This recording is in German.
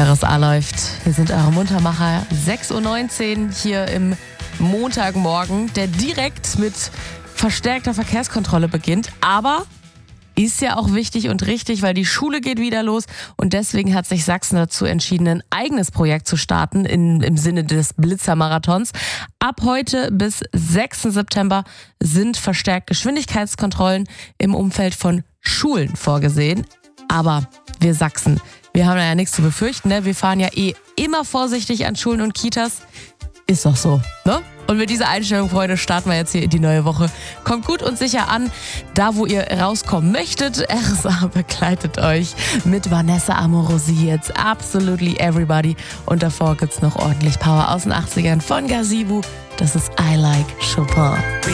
RSA läuft. Wir sind eure Muntermacher. 6:19 Uhr hier im Montagmorgen, der direkt mit verstärkter Verkehrskontrolle beginnt. Aber ist ja auch wichtig und richtig, weil die Schule geht wieder los. Und deswegen hat sich Sachsen dazu entschieden, ein eigenes Projekt zu starten im Sinne des Blitzermarathons. Ab heute bis 6. September sind verstärkt Geschwindigkeitskontrollen im Umfeld von Schulen vorgesehen. Aber wir Sachsen, wir haben ja nichts zu befürchten, ne? Wir fahren ja immer vorsichtig an Schulen und Kitas. Ist doch so, ne? Und mit dieser Einstellung, Freunde, starten wir jetzt hier in die neue Woche. Kommt gut und sicher an, da wo ihr rauskommen möchtet. RSA begleitet euch mit Vanessa Amorosi jetzt. Absolutely Everybody. Und davor gibt's noch ordentlich Power aus den 80ern von Gazebo. Das ist I Like Chopin.